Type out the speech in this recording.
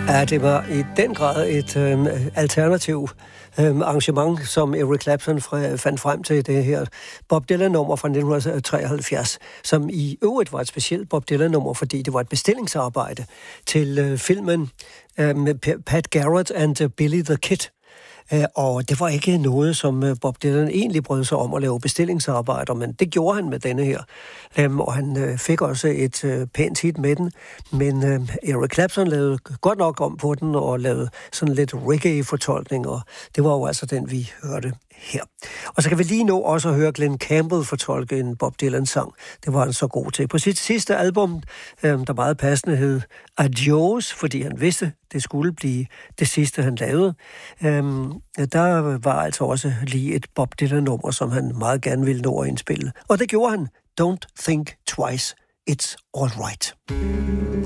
Ja, det var i den grad et alternativ arrangement, som Eric Clapton fandt frem til det her Bob Dylan-nummer fra 1973, som i øvrigt var et specielt Bob Dylan-nummer, fordi det var et bestillingsarbejde til filmen med Pat Garrett and Billy the Kid. Og det var ikke noget, som Bob Dylan egentlig brød sig om at lave bestillingsarbejder, men det gjorde han med denne her. Og han fik også et pænt hit med den, men Eric Clapton lavede godt nok om på den og lavede sådan lidt reggae-fortolkning, og det var jo altså den, vi hørte her. Og så kan vi lige nå også at høre Glenn Campbell fortolke en Bob Dylan-sang. Det var han så god til. På sit sidste album, der meget passende hed Adios, fordi han vidste, det skulle blive det sidste, han lavede. Der var altså også lige et Bob Dylan-nummer, som han meget gerne ville nå at indspille. Og det gjorde han. Don't Think Twice, It's All Right.